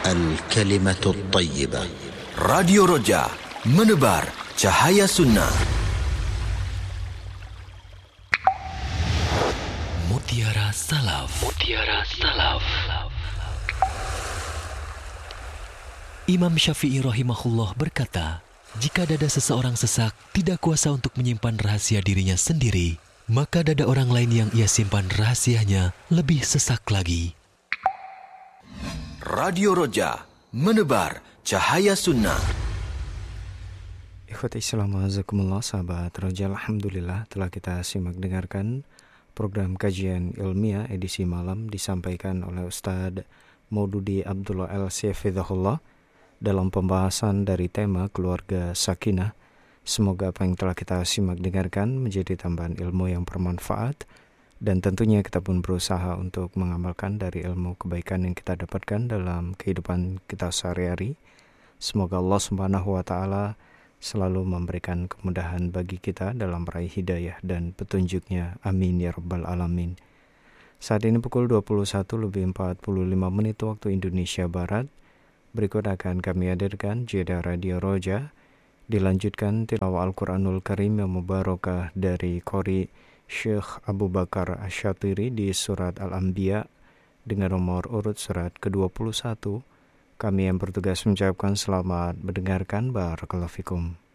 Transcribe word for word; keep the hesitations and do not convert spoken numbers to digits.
الكلمة الطيبة. Radio Roja, menebar cahaya sunnah. Mutiara Salaf. Mutiara Salaf. Imam Syafi'i rahimahullah berkata, jika dada seseorang sesak, tidak kuasa untuk menyimpan rahasia dirinya sendiri, maka dada orang lain yang ia simpan rahasianya lebih sesak lagi. Radio Roja, menebar cahaya sunnah. Ikhwati Islam azakumullah, sahabat Roja, alhamdulillah telah kita simak dengarkan program kajian ilmiah edisi malam disampaikan oleh Ustadz Maududi Abdullah Al-Syafidzahullah dalam pembahasan dari tema keluarga sakinah. Semoga apa yang telah kita simak dengarkan menjadi tambahan ilmu yang bermanfaat, dan tentunya kita pun berusaha untuk mengamalkan dari ilmu kebaikan yang kita dapatkan dalam kehidupan kita sehari-hari. Semoga Allah Subhanahu wa Ta'ala selalu memberikan kemudahan bagi kita dalam meraih hidayah dan petunjuknya. Amin ya rabbal alamin. Saat ini pukul dua puluh satu lebih empat puluh lima menit waktu Indonesia Barat. Berikut akan kami hadirkan jeda Radio Roja, dilanjutkan tilawah Al-Quranul Karim yang mubarakah dari Qori Syekh Abu Bakar Asy-Syatiri di surat Al-Anbiya dengan nomor urut surat ke dua puluh satu. Kami yang bertugas mengucapkan selamat mendengarkan. Barakallahu fikum.